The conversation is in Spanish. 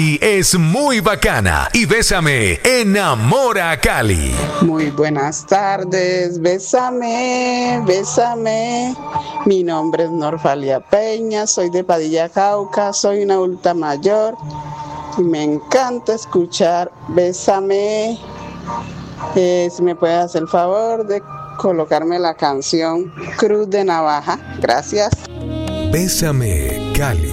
Y es muy bacana. Y Bésame enamora a Cali. Muy buenas tardes, bésame, bésame. Mi nombre es Norfalia Peña, soy de Padilla, Cauca, soy una adulta mayor y me encanta escuchar Bésame. Si me puedes hacer el favor de colocarme la canción Cruz de Navaja. Gracias. Bésame, Cali.